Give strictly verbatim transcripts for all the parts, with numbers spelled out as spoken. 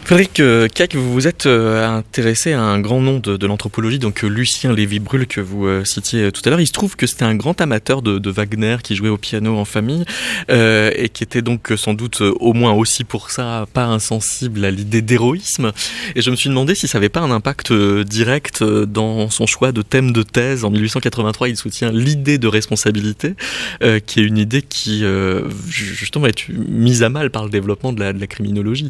Frédéric euh, Keck, vous vous êtes euh, intéressé à un grand nom de, de l'anthropologie, donc euh, Lucien Lévy-Bruhl que vous euh, citiez tout à l'heure. Il se trouve que c'était un grand amateur de, de Wagner qui jouait au piano en famille euh, et qui était donc euh, sans doute euh, au moins aussi pour ça pas insensible à l'idée d'héroïsme. Et je me suis demandé si ça n'avait pas un impact euh, direct euh, dans son choix de thème de thèse. En mille huit cent quatre-vingt-trois, il soutient l'idée de responsabilité, euh, qui est une idée qui euh, justement est mise à mal par le développement de la, de la criminologie.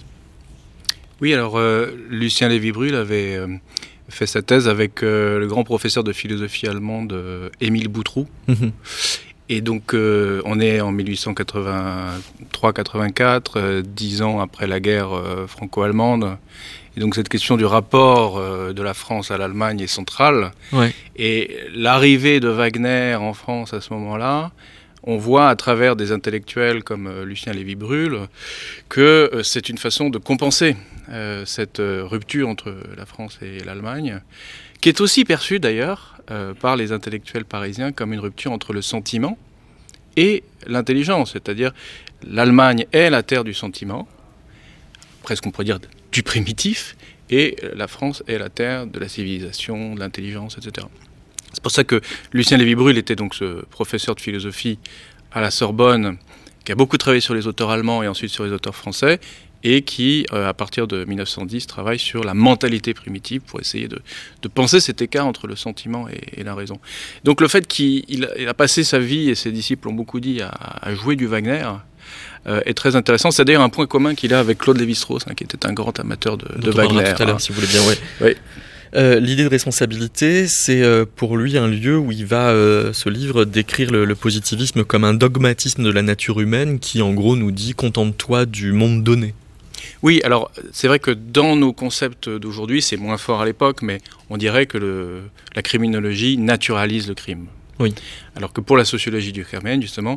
Oui, alors euh, Lucien Lévy-Bruhl avait euh, fait sa thèse avec euh, le grand professeur de philosophie allemande euh, Émile Boutroux. Mmh. Et donc euh, on est en mille huit cent quatre-vingt-trois quatre-vingt-quatre, euh, dix ans après la guerre euh, franco-allemande. Et donc cette question du rapport euh, de la France à l'Allemagne est centrale. Ouais. Et l'arrivée de Wagner en France à ce moment-là, on voit à travers des intellectuels comme euh, Lucien Lévy-Bruhl que euh, c'est une façon de compenser euh, cette euh, rupture entre la France et l'Allemagne, qui est aussi perçue d'ailleurs euh, par les intellectuels parisiens comme une rupture entre le sentiment et l'intelligence, c'est-à-dire l'Allemagne est la terre du sentiment, presque on pourrait dire du primitif, et la France est la terre de la civilisation, de l'intelligence, et cetera. C'est pour ça que Lucien Lévy-Bruhl était donc ce professeur de philosophie à la Sorbonne, qui a beaucoup travaillé sur les auteurs allemands et ensuite sur les auteurs français, et qui, euh, à partir de mille neuf cent dix, travaille sur la mentalité primitive pour essayer de, de penser cet écart entre le sentiment et, et la raison. Donc le fait qu'il il a, il a passé sa vie, et ses disciples l'ont beaucoup dit, à, à jouer du Wagner, euh, est très intéressant. C'est d'ailleurs un point commun qu'il a avec Claude Lévi-Strauss, hein, qui était un grand amateur de, de Wagner. Tout à l'heure, hein. Si vous voulez bien, ouais. Oui. Euh, l'idée de responsabilité, c'est euh, pour lui un lieu où il va, euh, ce livre, décrire le, le positivisme comme un dogmatisme de la nature humaine qui, en gros, nous dit « contente-toi du monde donné ». Oui, alors c'est vrai que dans nos concepts d'aujourd'hui, c'est moins fort à l'époque, mais on dirait que le, la criminologie naturalise le crime. Oui. Alors que pour la sociologie durkheimienne, justement,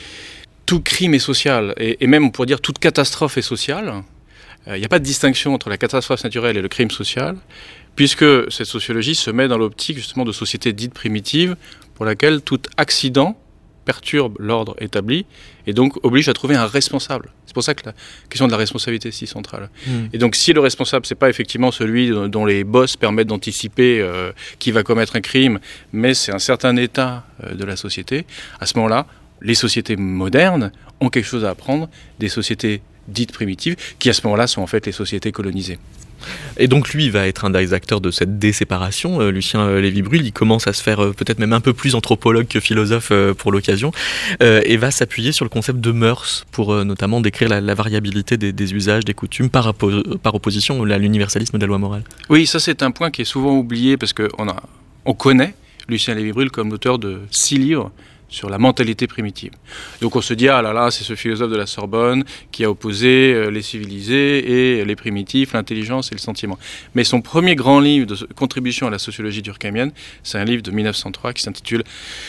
tout crime est social, et, et même on pourrait dire toute catastrophe est sociale. Il n'y a pas de distinction entre la catastrophe naturelle et le crime social, puisque cette sociologie se met dans l'optique justement de sociétés dites primitives, pour laquelle tout accident perturbe l'ordre établi et donc oblige à trouver un responsable. C'est pour ça que la question de la responsabilité est si centrale. Mmh. Et donc si le responsable, c'est pas effectivement celui dont les boss permettent d'anticiper euh, qui va commettre un crime, mais c'est un certain état euh, de la société, à ce moment-là, les sociétés modernes ont quelque chose à apprendre des sociétés dites primitives, qui à ce moment-là sont en fait les sociétés colonisées. Et donc lui va être un des acteurs de cette déséparation, euh, Lucien euh, Lévy-Bruhl. Il commence à se faire euh, peut-être même un peu plus anthropologue que philosophe euh, pour l'occasion, euh, et va s'appuyer sur le concept de mœurs pour euh, notamment décrire la, la variabilité des, des usages, des coutumes, par, oppo- par opposition à l'universalisme de la loi morale. Oui, ça c'est un point qui est souvent oublié parce qu'on a, on connaît Lucien Lévy-Bruhl comme l'auteur de six livres sur la mentalité primitive. Donc on se dit, ah là là, c'est ce philosophe de la Sorbonne qui a opposé euh, les civilisés et les primitifs, l'intelligence et le sentiment. Mais son premier grand livre de contribution à la sociologie durkheimienne, c'est un livre de mille neuf cent trois qui s'intitule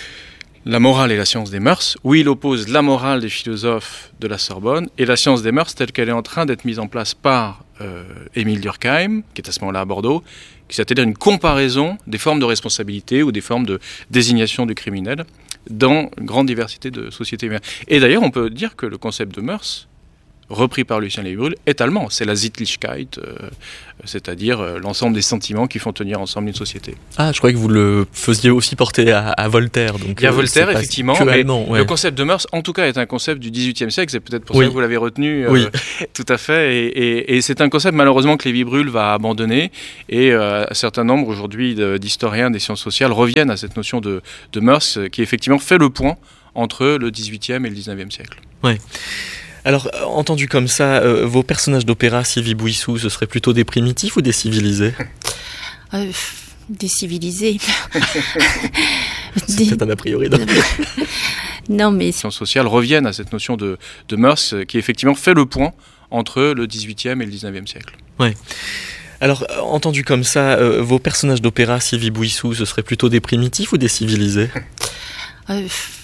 La morale et la science des mœurs, où il oppose la morale des philosophes de la Sorbonne et la science des mœurs telle qu'elle est en train d'être mise en place par euh, Émile Durkheim, qui est à ce moment-là à Bordeaux, c'est-à-dire une comparaison des formes de responsabilité ou des formes de désignation du criminel dans une grande diversité de sociétés humaines. Et d'ailleurs, on peut dire que le concept de mœurs, repris par Lucien Lévy-Bruhl, est allemand. C'est la Sittlichkeit, euh, c'est-à-dire euh, l'ensemble des sentiments qui font tenir ensemble une société. Ah, je croyais que vous le faisiez aussi porter à, à Voltaire. Donc, il y a euh, Voltaire, effectivement, mais allemand, ouais. Le concept de mœurs, en tout cas, est un concept du dix-huitième siècle. C'est peut-être pour oui. ça que vous l'avez retenu. Euh, oui. Tout à fait. Et, et, et c'est un concept, malheureusement, que Lévy-Bruhl va abandonner. Et euh, un certain nombre, aujourd'hui, d'historiens des sciences sociales reviennent à cette notion de, de mœurs qui, effectivement, fait le point entre le dix-huitième et le dix-neuvième siècle. Oui. Alors, entendu comme ça, euh, vos personnages d'opéra, Sylvie Bouissou, ce seraient plutôt des primitifs ou des civilisés ? euh, Des civilisés. C'est des... peut-être un a priori. Non, non mais... Les sciences sociales reviennent à cette notion de, de mœurs qui, effectivement, fait le point entre le dix-huitième et le dix-neuvième siècle. Oui. Alors, entendu comme ça, euh, vos personnages d'opéra, Sylvie Bouissou, ce seraient plutôt des primitifs ou des civilisés ? euh...